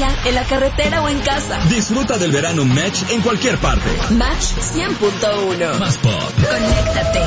playa, en la carretera o en casa. Disfruta del verano Match en cualquier parte. Match 100.1. Más pop. Conéctate.